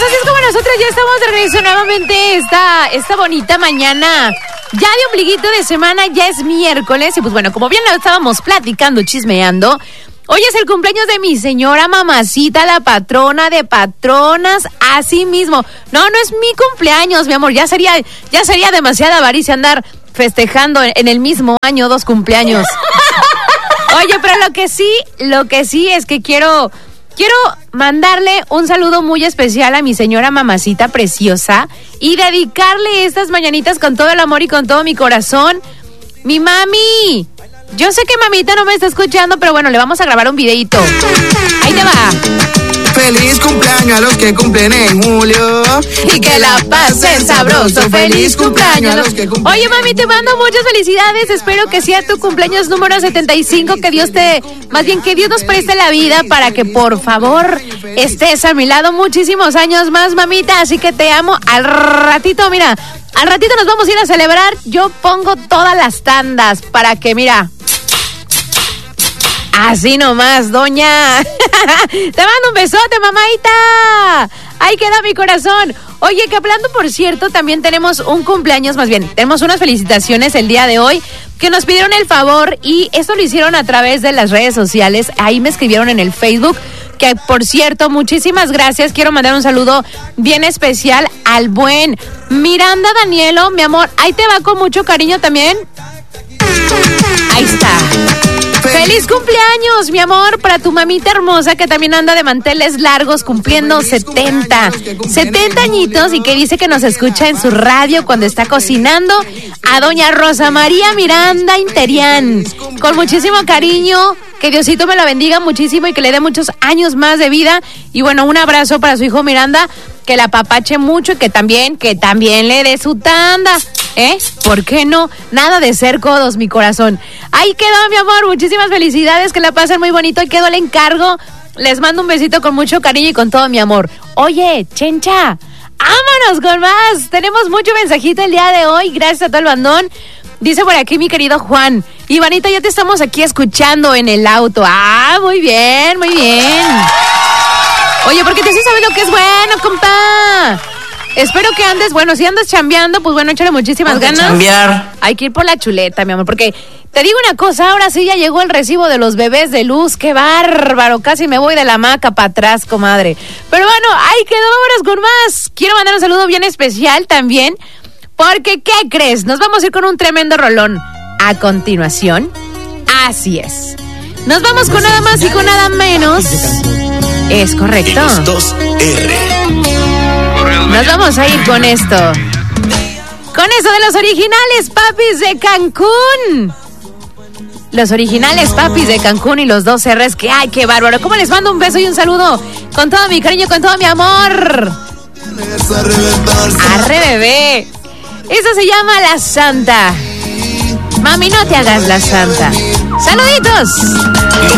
así es como nosotros ya estamos de regreso nuevamente esta bonita mañana. Ya de ombliguito de semana, ya es miércoles. Y pues bueno, como bien lo estábamos platicando, chismeando, hoy es el cumpleaños de mi señora mamacita, la patrona de patronas, así mismo. No es mi cumpleaños, mi amor, ya sería demasiada avaricia andar festejando en el mismo año 2 cumpleaños. Oye, pero lo que sí es que quiero mandarle un saludo muy especial a mi señora mamacita preciosa y dedicarle estas mañanitas con todo el amor y con todo mi corazón. Mi mami, yo sé que mamita no me está escuchando, pero bueno, le vamos a grabar un videito. Ahí te va. Feliz cumpleaños a los que cumplen en julio y que la pasen sabroso. Feliz cumpleaños a los que cumplen. Oye, mami, te mando muchas felicidades. Espero que sea tu cumpleaños número 75. Que Dios nos preste la vida para que por favor estés a mi lado muchísimos años más, mamita. Así que te amo. Al ratito nos vamos a ir a celebrar. Yo pongo todas las tandas para que, mira, así nomás, doña. Te mando un besote, mamaita. Ahí queda mi corazón. Oye, que hablando, por cierto, también tenemos un cumpleaños, más bien, tenemos unas felicitaciones el día de hoy, que nos pidieron el favor, y esto lo hicieron a través de las redes sociales. Ahí me escribieron en el Facebook, que por cierto, muchísimas gracias. Quiero mandar un saludo bien especial al buen Miranda Danielo, mi amor. Ahí te va con mucho cariño también. Ahí está. ¡Feliz cumpleaños, mi amor! Para tu mamita hermosa, que también anda de manteles largos, cumpliendo 70 añitos, y que dice que nos escucha en su radio cuando está cocinando. A doña Rosa María Miranda Interián, con muchísimo cariño. Que Diosito me la bendiga muchísimo y que le dé muchos años más de vida. Y bueno, un abrazo para su hijo Miranda, que la apapache mucho y que también le dé su tanda. ¿Por qué no? Nada de ser codos, mi corazón. Ahí quedó, mi amor. Muchísimas felicidades, que la pasen muy bonito. Y quedó el encargo. Les mando un besito con mucho cariño y con todo mi amor. Oye, Chencha, vámonos con más. Tenemos mucho mensajito el día de hoy. Gracias a todo el bandón. Dice por aquí mi querido Juan: Ivanita, ya te estamos aquí escuchando en el auto. Muy bien, muy bien. Oye, porque te estoy sabiendo que es bueno, compa. Espero que andes, bueno, si andas chambeando, pues bueno, échale muchísimas ganas. Chambear. Hay que ir por la chuleta, mi amor, porque te digo una cosa, ahora sí ya llegó el recibo de los bebés de luz. ¡Qué bárbaro! Casi me voy de la hamaca para atrás, comadre. Pero bueno, ahí quedó, vámonos con más. Quiero mandar un saludo bien especial también, porque, ¿qué crees? Nos vamos a ir con un tremendo rolón a continuación. Así es. Nos vamos con nada más y con nada menos. Es correcto. Los 2R. Nos vamos a ir con esto. Con eso de los originales papis de Cancún. Los originales papis de Cancún y los 2 R's, que ¡ay, qué bárbaro! ¿Cómo les mando un beso y un saludo? Con todo mi cariño, con todo mi amor. Arre, bebé. Eso se llama La Santa. Mami, no te hagas la santa. ¡Saluditos!